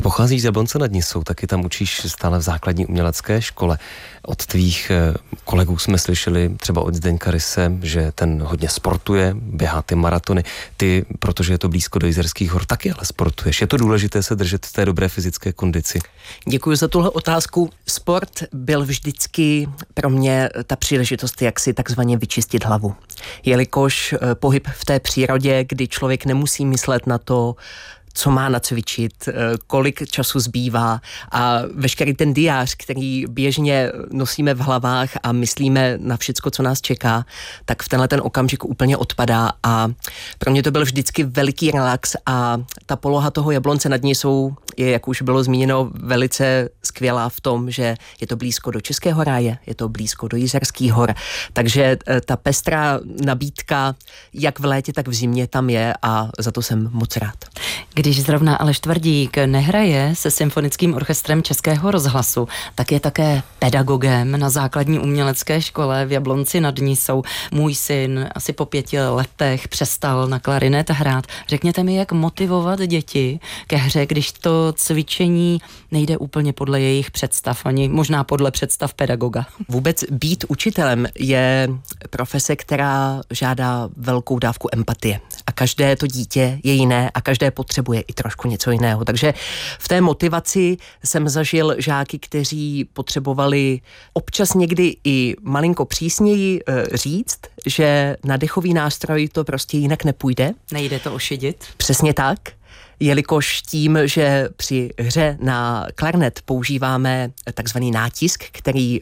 Ty pocházíš z Jablonce nad Nisou, taky tam učíš stále v základní umělecké škole. Od tvých kolegů jsme slyšeli, třeba od Zdeňka Ryse, že ten hodně sportuje, běhá ty maratony. Ty, protože je to blízko do Jizerských hor, taky ale sportuješ. Je to důležité se držet v té dobré fyzické kondici? Děkuji za tuhle otázku. Sport byl vždycky pro mě ta příležitost, jak si takzvaně vyčistit hlavu. Jelikož pohyb v té přírodě, kdy člověk nemusí myslet na to, co má nacvičit, kolik času zbývá a veškerý ten diář, který běžně nosíme v hlavách a myslíme na všecko, co nás čeká, tak v tenhle ten okamžik úplně odpadá a pro mě to byl vždycky veliký relax a ta poloha toho Jablonce nad Nisou je, jak už bylo zmíněno, velice skvělá v tom, že je to blízko do Českého ráje, je to blízko do Jizerských hor, takže ta pestrá nabídka jak v létě, tak v zimě tam je a za to jsem moc rád. Když zrovna Aleš Tvrdík nehraje se Symfonickým orchestrem Českého rozhlasu, tak je také pedagogem na základní umělecké škole v Jablonci nad Nisou. Můj syn asi po 5 letech přestal na klarinet hrát. Řekněte mi, jak motivovat děti ke hře, když to cvičení nejde úplně podle jejich představ, ani možná podle představ pedagoga. Vůbec být učitelem je profese, která žádá velkou dávku empatie. A každé to dítě je jiné a každé potřebuje i trošku něco jiného. Takže v té motivaci jsem zažil žáky, kteří potřebovali občas někdy i malinko přísněji říct, že na dechový nástroj to prostě jinak nepůjde. Nejde to ošidit. Přesně tak. Jelikož tím, že při hře na klarnet používáme takzvaný nátisk, který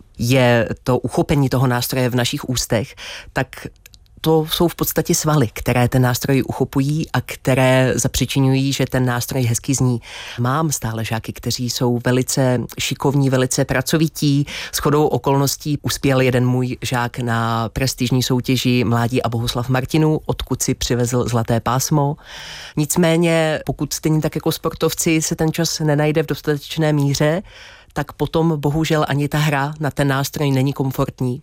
je to uchopení toho nástroje v našich ústech, tak to jsou v podstatě svaly, které ten nástroj uchopují a které zapřičiňují, že ten nástroj hezky zní. Mám stále žáky, kteří jsou velice šikovní, velice pracovití. Shodou okolností uspěl jeden můj žák na prestižní soutěži Mládí a Bohuslav Martinů, odkud si přivezl zlaté pásmo. Nicméně, pokud stejně tak jako sportovci se ten čas nenajde v dostatečné míře, tak potom bohužel ani ta hra na ten nástroj není komfortní.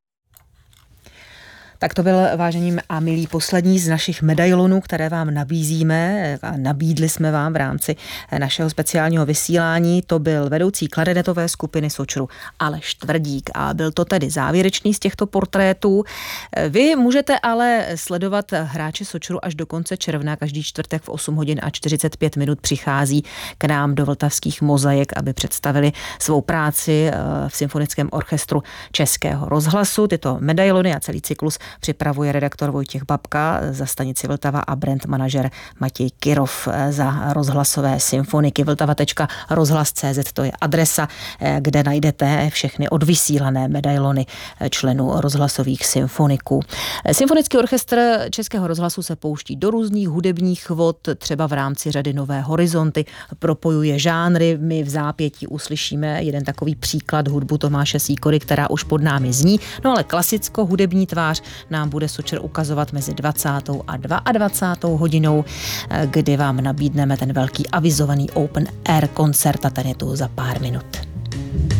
Tak to byl, vážení a milí, poslední z našich medailonů, které vám nabízíme a nabídli jsme vám v rámci našeho speciálního vysílání. To byl vedoucí klarinetové skupiny Sočru Aleš Tvrdík a byl to tedy závěrečný z těchto portrétů. Vy můžete ale sledovat hráče Sočru až do konce června. Každý čtvrtek v 8 hodin a 45 minut přichází k nám do Vltavských mozaik, aby představili svou práci v Symfonickém orchestru Českého rozhlasu. Tyto medailony a celý cyklus připravuje redaktor Vojtěch Babka za stanici Vltava a brand manažer Matěj Kirov za rozhlasové symfoniky. Vltava.rozhlas.cz to je adresa, kde najdete všechny odvysílané medailony členů rozhlasových symfoniků. Symfonický orchestr Českého rozhlasu se pouští do různých hudebních vod, třeba v rámci řady Nové horizonty, propojuje žánry. My v zápětí uslyšíme jeden takový příklad, hudbu Tomáše Sýkory, která už pod námi zní, no ale klasicko-hudební tvář nám bude Sočr ukazovat mezi 20. a 22. hodinou, kdy vám nabídneme ten velký avizovaný open air koncert a ten je tu za pár minut.